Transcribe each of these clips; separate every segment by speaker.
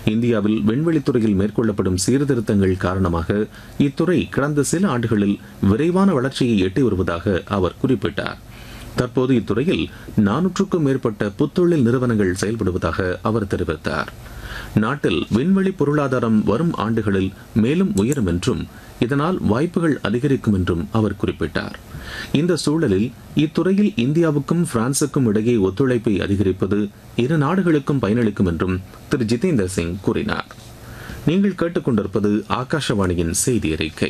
Speaker 1: இந்தியாவில் விண்வெளித்துறையில் மேற்கொள்ளப்படும் சீர்திருத்தங்கள் காரணமாக இத்துறை கடந்த சில ஆண்டுகளில் விரைவான வளர்ச்சியை எட்டி வருவதாக அவர் குறிப்பிட்டார். தற்போது இத்துறையில் 400க்கும் மேற்பட்ட புத்தொழில் நிறுவனங்கள் செயல்படுவதாக அவர் தெரிவித்தார். நாட்டில் விண்வெளி பொருளாதாரம் வரும் ஆண்டுகளில் மேலும் உயரும் என்றும் இதனால் வாய்ப்புகள் அதிகரிக்கும் என்றும் அவர் குறிப்பிட்டார். இந்த சூழலில் இத்துறையில் இந்தியாவுக்கும் பிரான்சுக்கும் இடையே ஒத்துழைப்பை அதிகரிப்பது இரு நாடுகளுக்கும் பயனளிக்கும் என்றும் திரு ஜிதேந்திர சிங் கூறினார். நீங்கள் கேட்டுக்கொண்டிருப்பது ஆகாஷவாணியின் செய்தி அறிக்கை.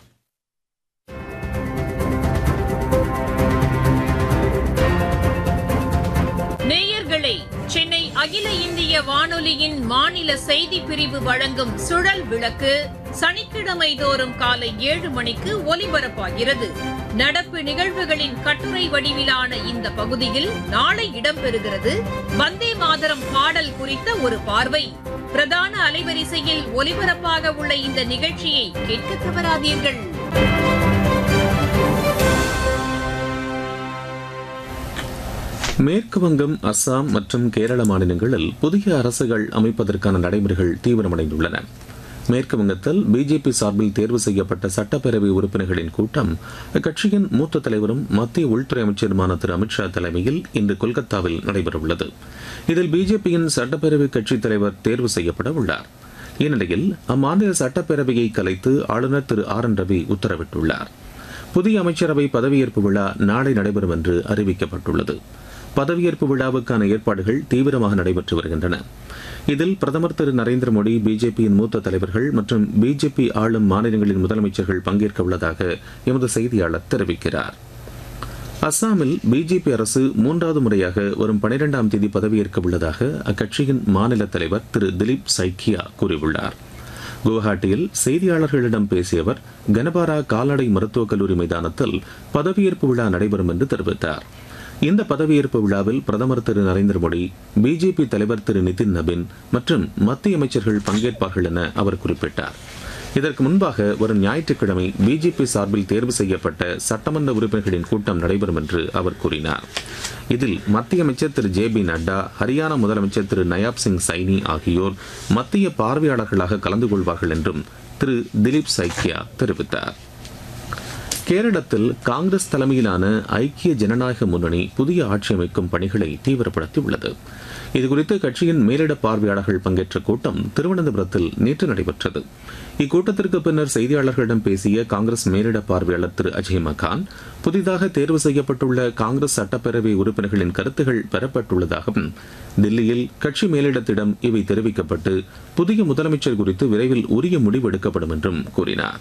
Speaker 2: சென்னை அகில இந்திய வானொலியின் மாநில செய்தி பிரிவு வழங்கும் சுழல் விளக்கு சனிக்கிழமை தோறும் காலை 7 மணிக்கு ஒலிபரப்பாகிறது. நடப்பு நிகழ்வுகளின் கட்டுரை வடிவிலான இந்த பகுதியில் நாளை இடம்பெறுகிறது வந்தே மாதரம் பாடல் குறித்த ஒரு பார்வை. பிரதான அலைவரிசையில் ஒலிபரப்பாக உள்ள இந்த நிகழ்ச்சியை கேட்க தவறாதீர்கள்.
Speaker 1: மேற்கு வங்கம், அஸ்ஸாம் மற்றும் கேரள மாநிலங்களில் புதிய அரசுகள் அமைப்பதற்கான நடைமுறைகள் தீவிரமடைந்துள்ளன. மேற்கு வங்கத்தில் பிஜேபி சார்பில் தேர்வு செய்யப்பட்ட சட்டப்பேரவை உறுப்பினர்களின் கூட்டம் அக்கட்சியின் மூத்த தலைவரும் மத்திய உள்துறை அமைச்சருமான திரு அமித்ஷா தலைமையில் இன்று கொல்கத்தாவில் நடைபெறவுள்ளது. இதில் பிஜேபியின் சட்டப்பேரவை கட்சித் தலைவர் தேர்வு செய்யப்பட உள்ளார். இந்நிலையில் அம்மாநில சட்டப்பேரவையை கலைத்து ஆளுநர் திரு ஆர் என் ரவி உத்தரவிட்டுள்ளார். புதிய அமைச்சரவை பதவியேற்பு விழா நாளை நடைபெறும் என்று அறிவிக்கப்பட்டுள்ளது. பதவியேற்பு விழாவுக்கான ஏற்பாடுகள் தீவிரமாக நடைபெற்று வருகின்றன. இதில் பிரதமர் திரு நரேந்திர மோடி, பிஜேபியின் மூத்த தலைவர்கள் மற்றும் பிஜேபி ஆளும் மாநிலங்களின் முதலமைச்சர்கள் பங்கேற்க உள்ளதாக எமது செய்தியாளர் தெரிவிக்கிறார். அஸ்ஸாமில் பிஜேபி அரசு 3வது முறையாக வரும் 12ஆம் தேதி பதவியேற்க உள்ளதாக அக்கட்சியின் மாநில தலைவர் திரு திலீப் சைக்கியா கூறியுள்ளார். குவஹாட்டியில் செய்தியாளர்களிடம் பேசிய அவர் கனபாரா கால்நடை மருத்துவக் கல்லூரி மைதானத்தில் பதவியேற்பு விழா நடைபெறும் என்று தெரிவித்தார். இந்த பதவியேற்பு விழாவில் பிரதமர் திரு நரேந்திர மோடி, பிஜேபி தலைவர் திரு நிதின் நபின் மற்றும் மத்திய அமைச்சர்கள் பங்கேற்பார்கள் என அவர் குறிப்பிட்டார். இதற்கு முன்பாக வரும் ஞாயிற்றுக்கிழமை பிஜேபி சார்பில் தேர்வு செய்யப்பட்ட சட்டமன்ற உறுப்பினர்களின் கூட்டம் நடைபெறும் என்று அவர் கூறினார். இதில் மத்திய அமைச்சர் திரு ஜே பி நட்டா, ஹரியானா முதலமைச்சர் திரு நயாப் சிங் சைனி ஆகியோர் மத்திய பார்வையாளர்களாக கலந்து கொள்வார்கள் என்றும் திரு திலீப் சைக்கியா தெரிவித்தார். கேரளத்தில் காங்கிரஸ் தலைமையிலான ஐக்கிய ஜனநாயக முன்னணி புதிய ஆட்சி அமைக்கும் பணிகளை தீவிரப்படுத்தியுள்ளது. இதுகுறித்து கட்சியின் மேலிட பார்வையாளர்கள் பங்கேற்ற கூட்டம் திருவனந்தபுரத்தில் நேற்று நடைபெற்றது. இக்கூட்டத்திற்கு பின்னர் செய்தியாளர்களிடம் பேசிய காங்கிரஸ் மேலிட பார்வையாளர் திரு அஜய் மகான், புதிதாக தேர்வு செய்யப்பட்டுள்ள காங்கிரஸ் சட்டப்பேரவை உறுப்பினர்களின் கருத்துகள் பெறப்பட்டுள்ளதாகவும் தில்லியில் கட்சி மேலிடத்திடம் இவை தெரிவிக்கப்பட்டு புதிய முதலமைச்சர் குறித்து விரைவில் உரிய முடிவு எடுக்கப்படும் என்றும் கூறினார்.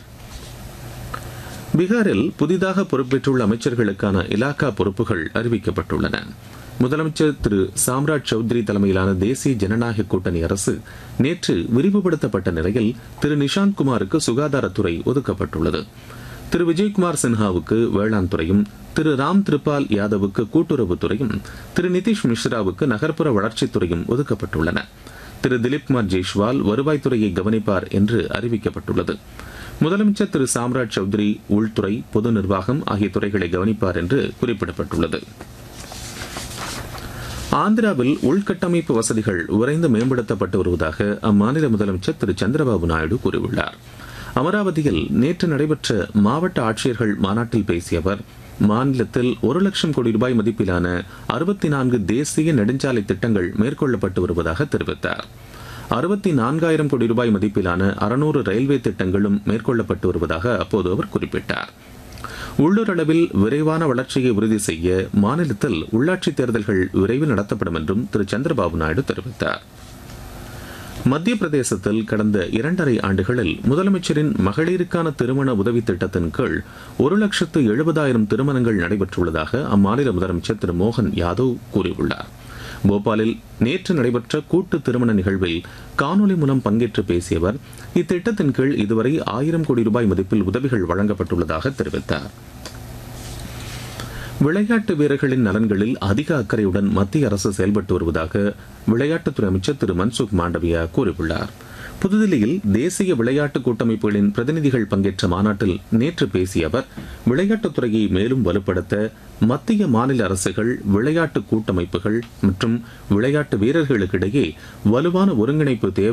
Speaker 1: பீகாரில் புதிதாக பொறுப்பேற்றுள்ள அமைச்சர்களுக்கான இலாக்கா பொறுப்புகள் அறிவிக்கப்பட்டுள்ளன. முதலமைச்சர் திரு சாம்ராஜ் சௌத்ரி தலைமையிலான தேசிய ஜனநாயக கூட்டணி அரசு நேற்று விரிவுபடுத்தப்பட்ட நிலையில் திரு நிஷாந்த் குமாருக்கு சுகாதாரத்துறை ஒதுக்கப்பட்டுள்ளது. திரு விஜய்குமார் சின்ஹாவுக்கு வேளாண் துறையும், திரு ராம் திரிபால் யாதவுக்கு கூட்டுறவுத்துறையும், திரு நிதிஷ் மிஸ்ராவுக்கு நகர்ப்புற வளர்ச்சித்துறையும் ஒதுக்கப்பட்டுள்ளன. திரு திலீப்குமார் ஜெய்ஷ்வால் வருவாய்த்துறையை கவனிப்பார் என்று அறிவிக்கப்பட்டுள்ளது. முதலமைச்சர் திரு சாம்ராஜ் சௌத்ரி உள்துறை, பொது நிர்வாகம் ஆகிய துறைகளை கவனிப்பார் என்று குறிப்பிடப்பட்டுள்ளது. ஆந்திராவில் உள்கட்டமைப்பு வசதிகள் விரைந்து மேம்படுத்தப்பட்டு வருவதாக அம்மாநில முதலமைச்சர் திரு சந்திரபாபு நாயுடு கூறியுள்ளார். அமராவதியில் நேற்று நடைபெற்ற மாவட்ட ஆட்சியர்கள் மாநாட்டில் பேசிய அவர், மாநிலத்தில் 1 லட்சம் கோடி ரூபாய் மதிப்பிலான 64 தேசிய நெடுஞ்சாலை திட்டங்கள் மேற்கொள்ளப்பட்டு வருவதாக தெரிவித்தார். 64,000 கோடி ரூபாய் மதிப்பிலான 600 ரயில்வே திட்டங்களும் மேற்கொள்ளப்பட்டு வருவதாக அப்போது அவர் குறிப்பிட்டார். உள்ளூர் அளவில் விரைவான வளர்ச்சியை உறுதி செய்ய மாநிலத்தில் உள்ளாட்சித் தேர்தல்கள் விரைவில் நடத்தப்படும் என்றும் திரு சந்திரபாபு நாயுடு தெரிவித்தார். மத்திய பிரதேசத்தில் கடந்த 2.5 ஆண்டுகளில் முதலமைச்சரின் மகளிருக்கான திருமண உதவி திட்டத்தின் கீழ் 1,70,000 திருமணங்கள் நடைபெற்றுள்ளதாக அம்மாநில முதலமைச்சர் திரு மோகன் யாதவ் கூறியுள்ளார். போபாலில் நேற்று நடைபெற்ற கூட்டு திருமண நிகழ்வில் காணொலி மூலம் பங்கேற்று பேசிய அவர், இத்திட்டத்தின் கீழ் இதுவரை 1000 கோடி ரூபாய் மதிப்பில் உதவிகள் வழங்கப்பட்டுள்ளதாக தெரிவித்தார். விளையாட்டு வீரர்களின் நலன்களில் அதிக அக்கறையுடன் மத்திய அரசு செயல்பட்டு வருவதாக விளையாட்டுத்துறை அமைச்சர் திரு மன்சுக் மாண்டவியா கூறியுள்ளார். புதுதில்லியில் தேசிய விளையாட்டு கூட்டமைப்புகளின் பிரதிநிதிகள் பங்கேற்ற மாநாட்டில் நேற்று பேசிய அவர், விளையாட்டுத்துறையை மேலும் வலுப்படுத்த மத்திய மாநில அரசுகள், விளையாட்டு கூட்டமைப்புகள் மற்றும் விளையாட்டு வீரர்களுக்கிடையே வலுவான ஒருங்கிணைப்பு தேவை